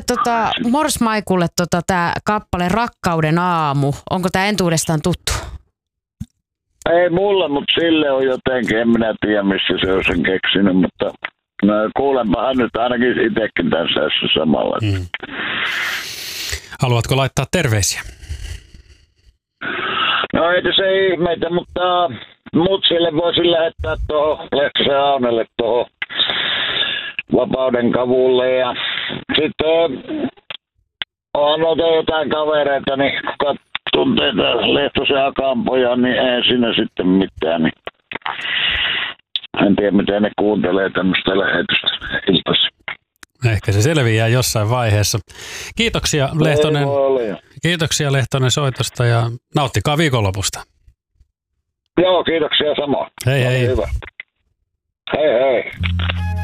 Mors Maikulle tämä kappale Rakkauden aamu. Onko tämä entuudestaan tuttu? Ei mulle, mutta sille on jotenkin, en minä tiedä missä se on sen keksinyt, mutta no, kuulenpahan nyt ainakin itsekin tässä samalla. Haluatko laittaa terveisiä? No ei se ihmeitä, mutta mutsille voisin lähettää tuohon Lehtisen Aunelle tuohon Vapauden kavulle ja sitten on noita jotain kavereita, niin kuka tuntee Lehtosen Akan pojan, niin ei siinä sitten mitään. Niin en tiedä, miten ne kuuntelee tämmöistä lähetystä iltaisin. Ehkä se selviää jossain vaiheessa. Kiitoksia Lehtonen. Kiitoksia Lehtonen soitosta ja nauttikaa viikonlopusta. Joo, kiitoksia samoin. Hei hei. Hyvä. Hei hei.